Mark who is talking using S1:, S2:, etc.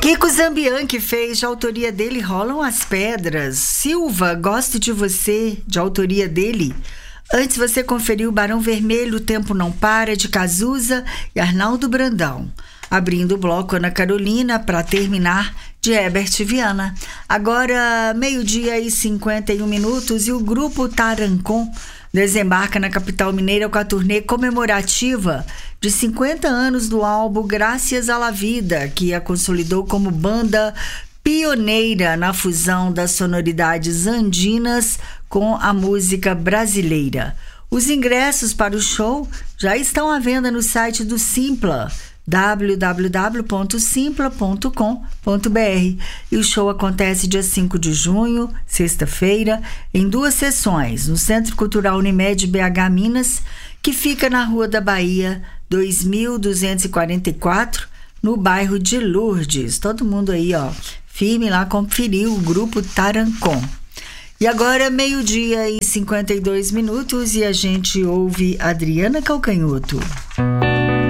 S1: Kiko Zambian, que fez, de autoria dele, Rolam as Pedras. Silva, Gosto de Você, de autoria dele. Antes você conferiu Barão Vermelho, O Tempo Não Para, de Cazuza e Arnaldo Brandão. Abrindo o bloco, Ana Carolina, para terminar, de Herbert Viana. Agora, 12:51, e o grupo Tarancon desembarca na capital mineira com a turnê comemorativa de 50 anos do álbum Graças à la Vida, que a consolidou como banda pioneira na fusão das sonoridades andinas com a música brasileira. Os ingressos para o show já estão à venda no site do Simpla, www.simpla.com.br, e o show acontece dia 5 de junho, sexta-feira, em 2 sessões, no Centro Cultural Unimed BH Minas, que fica na Rua da Bahia 2244, no bairro de Lourdes. Todo mundo aí, ó, firme lá, conferiu o grupo Tarancon. E agora 12:52, e a gente ouve Adriana Calcanhoto.